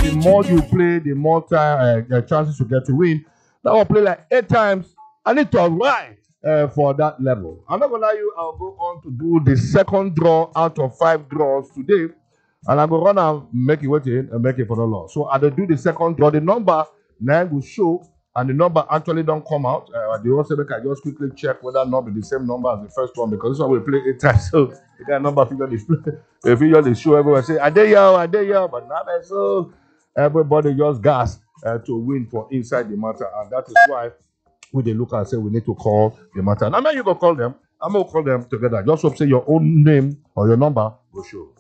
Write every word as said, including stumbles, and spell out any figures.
the more you play, the more time, uh, uh, chances you get to win. Now I'll play like eight times. I need to arrive uh, for that level. I'm not gonna lie you. I'll go on to do the second draw out of five draws today, and I'm gonna run and make it wait in and make it for the law. So I do the second draw. The number now will show, and the number actually don't come out. Uh, the also make I just quickly check whether not be the same number as the first one, because this one we play eight times. So the kind of number figure display, the figure they show everyone say I dare you, I dare you, but now so everybody just gas uh, to win for inside the matter, and that is why we they look and say we need to call the matter. And I mean you go call them. I'm gonna call them together. Just hope say your own name or your number will show.